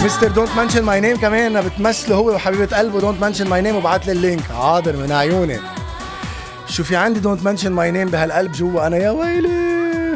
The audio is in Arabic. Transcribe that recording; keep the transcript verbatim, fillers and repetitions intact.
مستر دونت منشن ماي نيم كمان بتمثله هو وحبيبه قلبه دونت منشن ماي نيم وبعت لي اللينك. حاضر من عيوني. شو في عندي دونت منشن ماي نيم بهالقلب جوا انا يا ويلي.